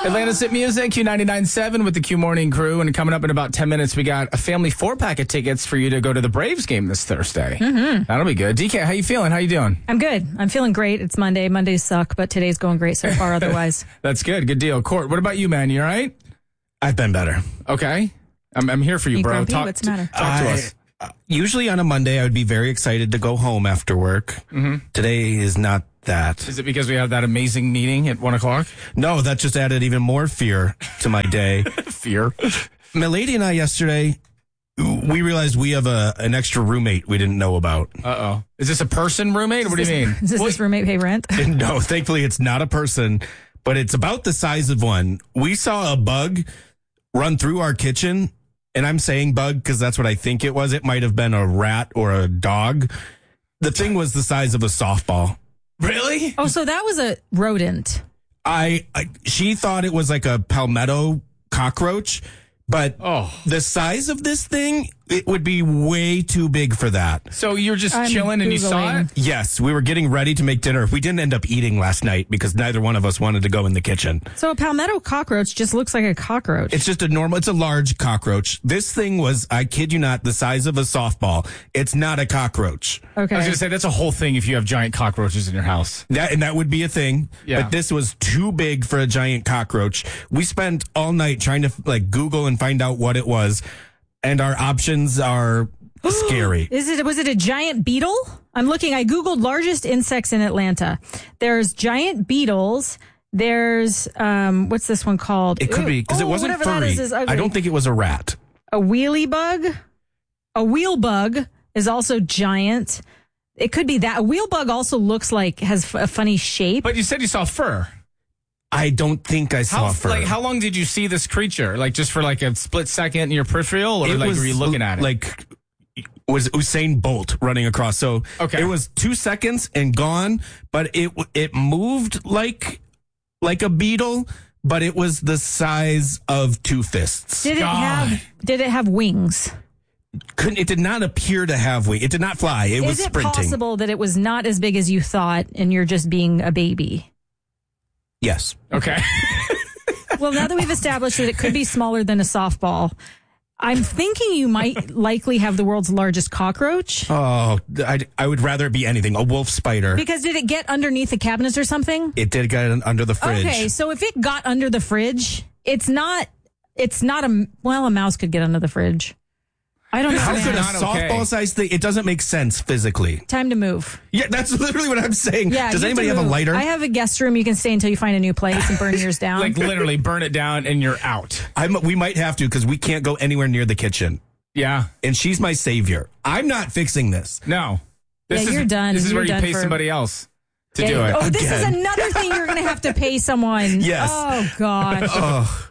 Atlanta's Hit Music, Q99.7 with the Q Morning Crew. And coming up in about 10 minutes, we got a family 4-pack of tickets for you to go to the Braves game this Thursday. Mm-hmm. That'll be good. DK, how you feeling? How you doing? I'm good. I'm feeling great. It's Monday. Mondays suck, but today's going great so far otherwise. That's good. Good deal. Court, what about you, man? You all right? I've been better. Okay. I'm here for you, bro. Grumpy? What's the matter? Talk to us. Usually on a Monday, I would be very excited to go home after work. Mm-hmm. Today is not that. Is it because we have that amazing meeting at 1 o'clock? No, that just added even more fear to my day. Fear? My lady and I yesterday, we realized we have an extra roommate we didn't know about. Uh-oh. Is this a person roommate? Or what do you mean? Does this roommate pay rent? No, thankfully it's not a person, but it's about the size of one. We saw a bug run through our kitchen, and I'm saying bug because that's what I think it was. It might have been a rat or a dog. The thing was the size of a softball. Really? Oh, so that was a rodent. She thought it was like a palmetto cockroach, but the size of this thing, it would be way too big for that. So you're just chilling and you saw it? Yes, we were getting ready to make dinner. We didn't end up eating last night because neither one of us wanted to go in the kitchen. So a palmetto cockroach just looks like a cockroach. It's just it's a large cockroach. This thing was, I kid you not, the size of a softball. It's not a cockroach. Okay. I was going to say, that's a whole thing if you have giant cockroaches in your house. That would be a thing. Yeah. But this was too big for a giant cockroach. We spent all night trying to Google and find out what it was. And our options are scary. Was it a giant beetle? I'm looking. I Googled largest insects in Atlanta. There's giant beetles. There's, what's this one called? It could be, because it wasn't furry. Is ugly. I don't think it was a rat. A wheelie bug? A wheel bug is also giant. It could be that. A wheel bug also looks like, has a funny shape. But you said you saw fur. I don't think I saw fur. How long did you see this creature? Like just for like a split second in your peripheral, or were you looking at it? Like, was Usain Bolt running across? So okay. It was 2 seconds and gone, but it moved like a beetle, but it was the size of two fists. Did it have wings? It did not appear to have wings. It did not fly. It was sprinting. Is it possible that it was not as big as you thought and you're just being a baby? Yes. Okay. Well, now that we've established that it could be smaller than a softball, I'm thinking you might likely have the world's largest cockroach. Oh, I would rather it be anything. A wolf spider. Because did it get underneath the cabinets or something? It did get under the fridge. Okay, so if it got under the fridge, it's not a mouse could get under the fridge. I don't know. How could a not okay. softball size thing? It doesn't make sense physically. Time to move. Yeah, that's literally what I'm saying. Yeah, does anybody have a lighter? I have a guest room. You can stay until you find a new place and burn yours down. Like literally burn it down and you're out. We might have to because we can't go anywhere near the kitchen. Yeah. And she's my savior. I'm not fixing this. No. You're done. This is You're where you done pay somebody else to do it. Oh, this is another thing you're going to have to pay someone. Yes. Oh, gosh.